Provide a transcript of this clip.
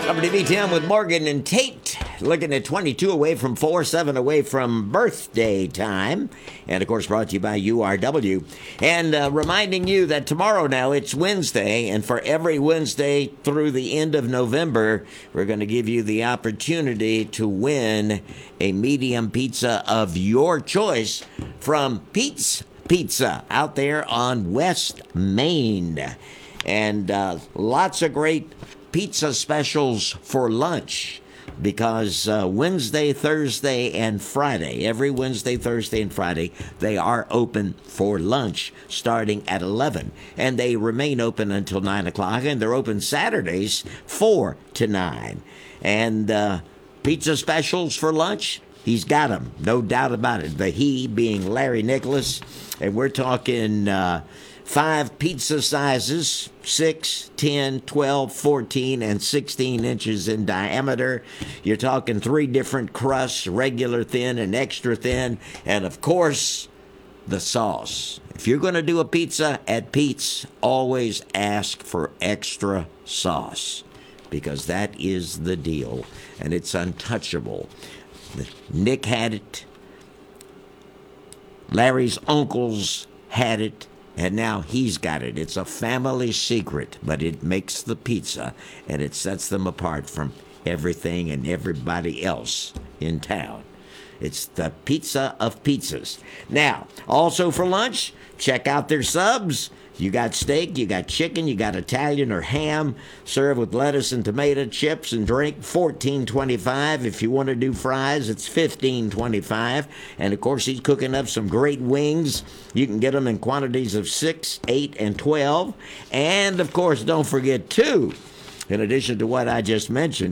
WBTM with Morgan and Tate, looking at 22 away from 4, 7 away from birthday time. And, of course, brought to you by URW. And reminding you that tomorrow now, it's Wednesday, and for every Wednesday through the end of November, we're going to give you the opportunity to win a medium pizza of your choice from Pete's Pizza out there on West Main. And lots of great pizza specials for lunch because Wednesday, Thursday, and Friday, every Wednesday, Thursday, and Friday, they are open for lunch starting at 11. And they remain open until 9 o'clock, and they're open Saturdays 4 to 9. And pizza specials for lunch, he's got them, no doubt about it. The he being Larry Nicholas, and we're talking 5 pizza sizes, 6, 10, 12, 14, and 16 inches in diameter. You're talking 3 different crusts, regular thin and extra thin, and of course, the sauce. If you're going to do a pizza at Pete's, always ask for extra sauce, because that is the deal, and it's untouchable. Nick had it. Larry's uncles had it. And now he's got it. It's a family secret, but it makes the pizza, and it sets them apart from everything and everybody else in town. It's the pizza of pizzas. Now, also for lunch, check out their subs. You got steak, you got chicken, you got Italian or ham, served with lettuce and tomato chips and drink, $14.25. If you want to do fries, it's $15.25. And, of course, he's cooking up some great wings. You can get them in quantities of 6, 8, and 12. And, of course, don't forget, too, in addition to what I just mentioned,